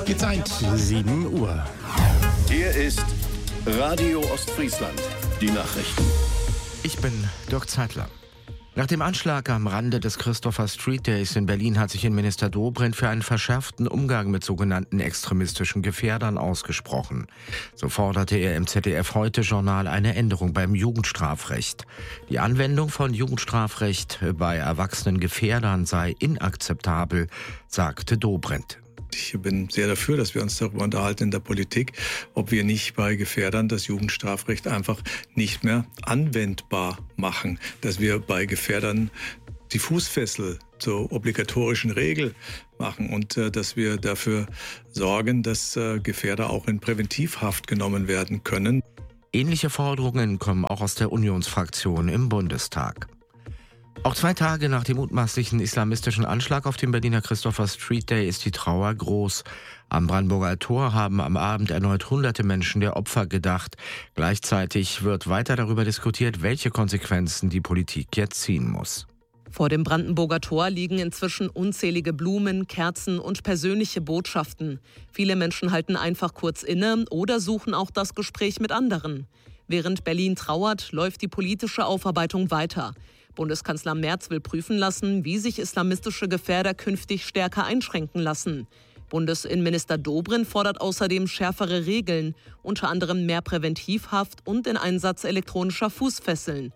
Die Zeit 7 Uhr. Hier ist Radio Ostfriesland. Die Nachrichten. Ich bin Dirk Zeitler. Nach dem Anschlag am Rande des Christopher Street Days in Berlin hat sich Innenminister Dobrindt für einen verschärften Umgang mit sogenannten extremistischen Gefährdern ausgesprochen. So forderte er im ZDF-Heute-Journal eine Änderung beim Jugendstrafrecht. Die Anwendung von Jugendstrafrecht bei erwachsenen Gefährdern sei inakzeptabel, sagte Dobrindt. Ich bin sehr dafür, dass wir uns darüber unterhalten in der Politik, ob wir nicht bei Gefährdern das Jugendstrafrecht einfach nicht mehr anwendbar machen. Dass wir bei Gefährdern die Fußfessel zur obligatorischen Regel machen und dass wir dafür sorgen, dass Gefährder auch in Präventivhaft genommen werden können. Ähnliche Forderungen kommen auch aus der Unionsfraktion im Bundestag. Auch 2 Tage nach dem mutmaßlichen islamistischen Anschlag auf dem Berliner Christopher Street Day ist die Trauer groß. Am Brandenburger Tor haben am Abend erneut hunderte Menschen der Opfer gedacht. Gleichzeitig wird weiter darüber diskutiert, welche Konsequenzen die Politik jetzt ziehen muss. Vor dem Brandenburger Tor liegen inzwischen unzählige Blumen, Kerzen und persönliche Botschaften. Viele Menschen halten einfach kurz inne oder suchen auch das Gespräch mit anderen. Während Berlin trauert, läuft die politische Aufarbeitung weiter. Bundeskanzler Merz will prüfen lassen, wie sich islamistische Gefährder künftig stärker einschränken lassen. Bundesinnenminister Dobrindt fordert außerdem schärfere Regeln, unter anderem mehr Präventivhaft und den Einsatz elektronischer Fußfesseln.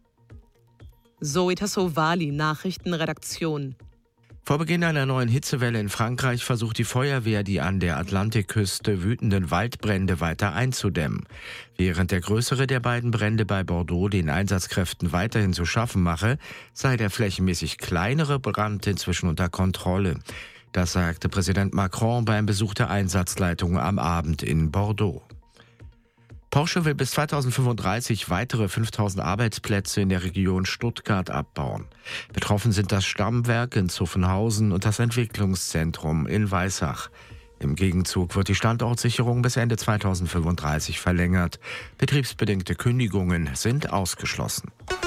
Zoe Tassovali, Nachrichtenredaktion. Vor Beginn einer neuen Hitzewelle in Frankreich versucht die Feuerwehr, die an der Atlantikküste wütenden Waldbrände weiter einzudämmen. Während der größere der beiden Brände bei Bordeaux den Einsatzkräften weiterhin zu schaffen mache, sei der flächenmäßig kleinere Brand inzwischen unter Kontrolle. Das sagte Präsident Macron beim Besuch der Einsatzleitung am Abend in Bordeaux. Porsche will bis 2035 weitere 5000 Arbeitsplätze in der Region Stuttgart abbauen. Betroffen sind das Stammwerk in Zuffenhausen und das Entwicklungszentrum in Weissach. Im Gegenzug wird die Standortsicherung bis Ende 2035 verlängert. Betriebsbedingte Kündigungen sind ausgeschlossen.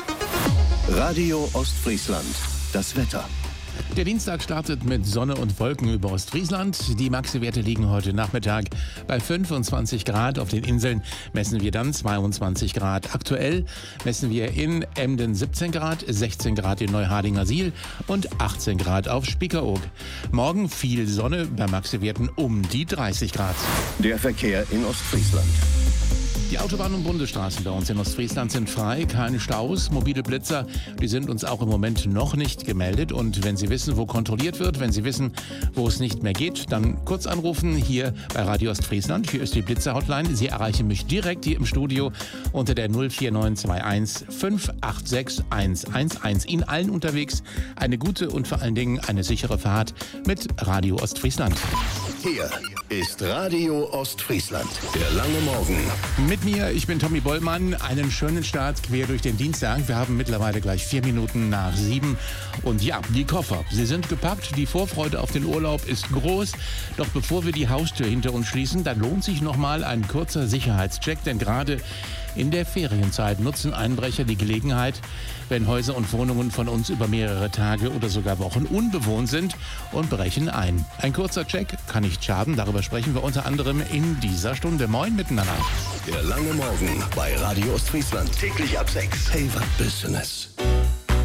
Radio Ostfriesland. Das Wetter. Der Dienstag startet mit Sonne und Wolken über Ostfriesland. Die Maxi-Werte liegen heute Nachmittag bei 25 Grad. Auf den Inseln messen wir dann 22 Grad. Aktuell messen wir in Emden 17 Grad, 16 Grad in Neuhardinger-Siel und 18 Grad auf Spiekeroog. Morgen viel Sonne, bei Maxi-Werten um die 30 Grad. Der Verkehr in Ostfriesland. Die Autobahnen und Bundesstraßen bei uns in Ostfriesland sind frei, keine Staus. Mobile Blitzer, die sind uns auch im Moment noch nicht gemeldet. Und wenn Sie wissen, wo kontrolliert wird, wenn Sie wissen, wo es nicht mehr geht, dann kurz anrufen hier bei Radio Ostfriesland. Hier ist die Blitzer-Hotline. Sie erreichen mich direkt hier im Studio unter der 04921 586 111. Ihnen allen unterwegs eine gute und vor allen Dingen eine sichere Fahrt mit Radio Ostfriesland. Hier ist Radio Ostfriesland. Der lange Morgen. Mit mir, ich bin Tommy Bollmann. Einen schönen Start quer durch den Dienstag. Wir haben mittlerweile gleich 4 Minuten nach 7. Und ja, die Koffer, sie sind gepackt. Die Vorfreude auf den Urlaub ist groß. Doch bevor wir die Haustür hinter uns schließen, dann lohnt sich nochmal ein kurzer Sicherheitscheck. Denn gerade in der Ferienzeit nutzen Einbrecher die Gelegenheit, wenn Häuser und Wohnungen von uns über mehrere Tage oder sogar Wochen unbewohnt sind, und brechen ein. Ein kurzer Check kann nicht schaden, darüber sprechen wir unter anderem in dieser Stunde. Moin miteinander. Der lange Morgen bei Radio Ostfriesland. Täglich ab 6. Favorite Business.